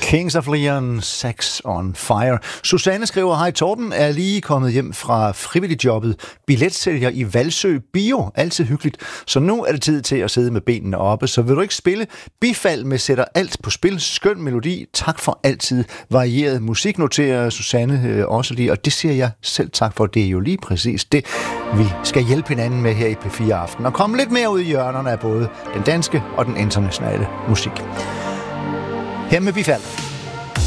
Kings of Leon, Sex on Fire. Susanne skriver, hej Torben, er lige kommet hjem fra frivilligjobbet billetsælger i Valsø Bio. Altid hyggeligt. Så nu er det tid til at sidde med benene oppe. Så vil du ikke spille Bifald med Sætter alt på spil? Skøn melodi. Tak for altid varieret musik, noterer Susanne også lige. Og det siger jeg selv tak for. Det er jo lige præcis det, vi skal hjælpe hinanden med her i P4 Aften. Og komme lidt mere ud i hjørnerne af både den danske og den internationale musik. Her med Bifald.